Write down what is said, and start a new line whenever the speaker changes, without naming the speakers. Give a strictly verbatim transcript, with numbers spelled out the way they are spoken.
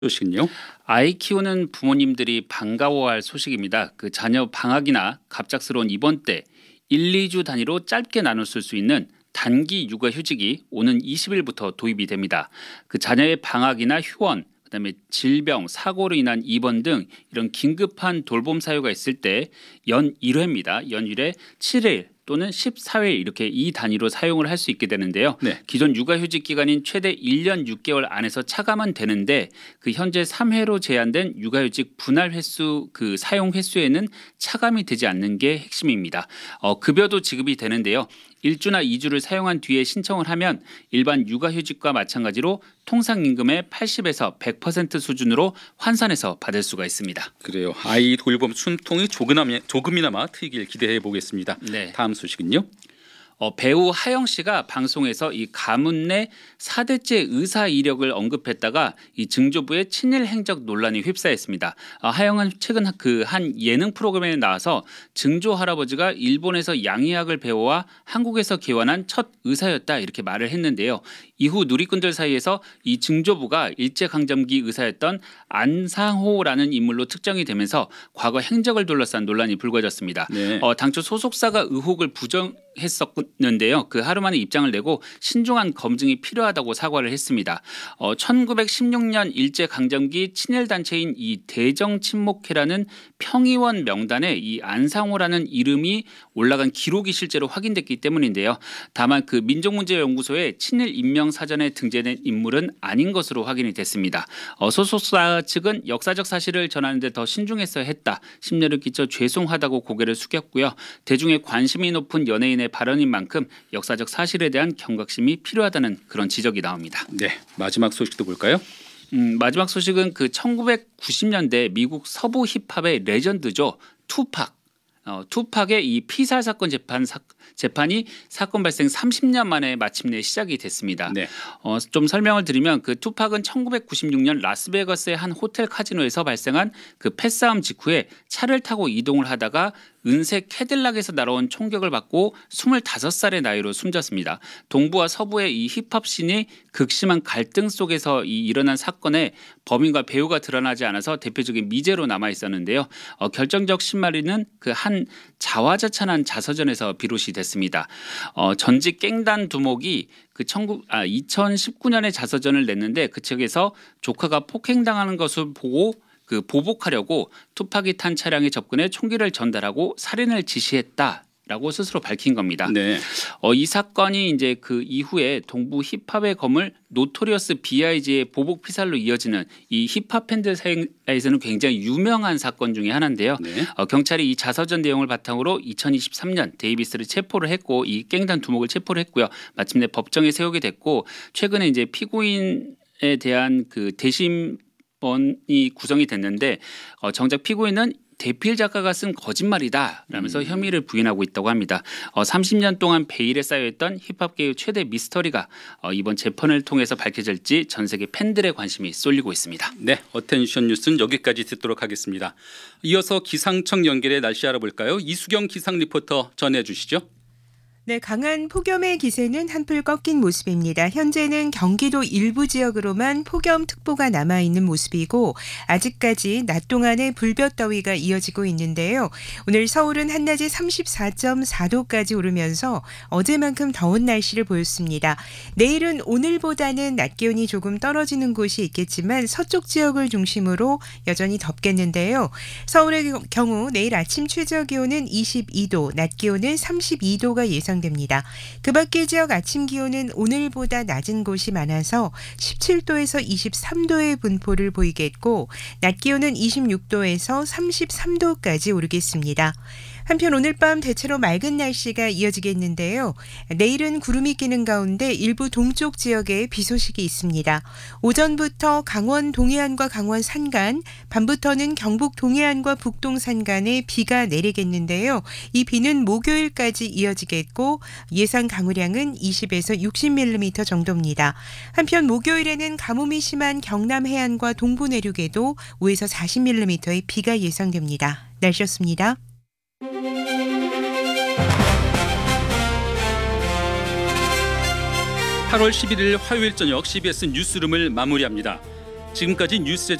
소식은요?
아이 키우는 부모님들이 반가워할 소식입니다. 그 자녀 방학이나 갑작스러운 입원 때 일, 이 주 단위로 짧게 나눠 쓸 수 있는 단기 육아휴직이 오는 이십 일부터 도입이 됩니다. 그 자녀의 방학이나 휴원, 그다음에 질병, 사고로 인한 입원 등 이런 긴급한 돌봄 사유가 있을 때 연 일 회입니다. 연 일 회 칠 일 또는 십사 일 이렇게 이 단위로 사용을 할 수 있게 되는데요.
네.
기존 육아휴직 기간인 최대 일 년 육 개월 안에서 차감은 되는데 그 현재 삼 회로 제한된 육아휴직 분할 횟수 그 사용 횟수에는 차감이 되지 않는 게 핵심입니다. 어, 급여도 지급이 되는데요. 일 주나 이 주를 사용한 뒤에 신청을 하면 일반 육아휴직과 마찬가지로 통상임금의 팔십에서 백 퍼센트 수준으로 환산해서 받을 수가 있습니다.
그래요. 아이 돌봄 순통이 조금이나마, 조금이나마 트이길 기대해 보겠습니다.
네.
다음 소식은요?
어, 배우 하영 씨가 방송에서 이 가문 내 사 대째 의사 이력을 언급했다가 이 증조부의 친일 행적 논란이 휩싸였습니다. 어, 하영은 최근 그 한 예능 프로그램에 나와서 증조 할아버지가 일본에서 양의학을 배워와 한국에서 개원한 첫 의사였다 이렇게 말을 했는데요. 이후 누리꾼들 사이에서 이 증조부가 일제강점기 의사였던 안상호라는 인물로 특정이 되면서 과거 행적을 둘러싼 논란이 불거졌습니다.
네.
어, 당초 소속사가 의혹을 부정했었는데요. 그 하루 만에 입장을 내고 신중한 검증이 필요하다고 사과를 했습니다. 어, 천구백십육 년 일제강점기 친일단체인 이 대정친목회라는 평의원 명단에 이 안상호라는 이름이 올라간 기록이 실제로 확인됐기 때문인데요. 다만 그 민족문제연구소의 친일 인명 사전에 등재된 인물은 아닌 것으로 확인이 됐습니다. 어, 소속사 측은 역사적 사실을 전하는 데 더 신중했어야 했다. 심려를 끼쳐 죄송하다고 고개를 숙였고요. 대중의 관심이 높은 연예인의 발언인 만큼 역사적 사실에 대한 경각심이 필요하다는 그런 지적이 나옵니다.
네, 마지막 소식도 볼까요?
음, 마지막 소식은 그 천구백구십 년대 미국 서부 힙합의 레전드죠. 투팍. 어, 투팍의 이 피살 사건 재판 사, 재판이 사건 발생 삼십 년 만에 마침내 시작이 됐습니다.
네.
어, 좀 설명을 드리면 그 투팍은 천구백구십육 년 라스베가스의 한 호텔 카지노에서 발생한 그 패싸움 직후에 차를 타고 이동을 하다가 은색 캐딜락에서 날아온 총격을 받고 스물다섯 살의 나이로 숨졌습니다. 동부와 서부의 이 힙합 씬이 극심한 갈등 속에서 이 일어난 사건에 범인과 배우가 드러나지 않아서 대표적인 미제로 남아 있었는데요. 어, 결정적 신마리는 그 한 자화자찬한 자서전에서 비롯이 됐습니다. 어, 전직 깽단 두목이 그 천구, 아, 이천십구 년에 자서전을 냈는데 그 책에서 조카가 폭행당하는 것을 보고 그 보복하려고 투팍이 탄 차량에 접근해 총기를 전달하고 살인을 지시했다라고 스스로 밝힌 겁니다.
네.
어, 이 사건이 이제 그 이후에 동부 힙합의 검을 노토리어스 비아이지의 보복 피살로 이어지는 이 힙합 팬들 사이에서는 굉장히 유명한 사건 중에 하나인데요.
네.
어, 경찰이 이 자서전 내용을 바탕으로 이천이십삼 년 데이비스를 체포를 했고 이 깽단 두목을 체포를 했고요. 마침내 법정에 세우게 됐고 최근에 이제 피고인에 대한 그 대심 번이 구성이 됐는데 어, 정작 피고인은 대필 작가가 쓴 거짓말이다라면서
음.
혐의를 부인하고 있다고 합니다. 어, 삼십 년 동안 베일에 쌓여있던 힙합계의 최대 미스터리가 어, 이번 재판을 통해서 밝혀질지 전 세계 팬들의 관심이 쏠리고 있습니다.
네, 어텐션 뉴스는 여기까지 듣도록 하겠습니다. 이어서 기상청 연결해 날씨 알아볼까요? 이수경 기상 리포터 전해주시죠.
네, 강한 폭염의 기세는 한풀 꺾인 모습입니다. 현재는 경기도 일부 지역으로만 폭염특보가 남아있는 모습이고 아직까지 낮 동안에 불볕더위가 이어지고 있는데요. 오늘 서울은 한낮에 삼십사 점 사 도까지 오르면서 어제만큼 더운 날씨를 보였습니다. 내일은 오늘보다는 낮 기온이 조금 떨어지는 곳이 있겠지만 서쪽 지역을 중심으로 여전히 덥겠는데요. 서울의 경우 내일 아침 최저 기온은 이십이 도, 낮 기온은 삼십이 도가 예상 됩니다. 그 밖의 지역 아침 기온은 오늘보다 낮은 곳이 많아서 십칠 도에서 이십삼 도의 분포를 보이겠고 낮 기온은 이십육 도에서 삼십삼 도까지 오르겠습니다. 한편 오늘 밤 대체로 맑은 날씨가 이어지겠는데요. 내일은 구름이 끼는 가운데 일부 동쪽 지역에 비 소식이 있습니다. 오전부터 강원 동해안과 강원 산간, 밤부터는 경북 동해안과 북동 산간에 비가 내리겠는데요. 이 비는 목요일까지 이어지겠고 예상 강우량은 이십에서 육십 밀리미터 정도입니다. 한편 목요일에는 가뭄이 심한 경남 해안과 동부 내륙에도 오에서 사십 밀리미터의 비가 예상됩니다. 날씨였습니다.
팔월 십일일 화요일 저녁 씨비에스 뉴스룸을 마무리합니다. 지금까지 뉴스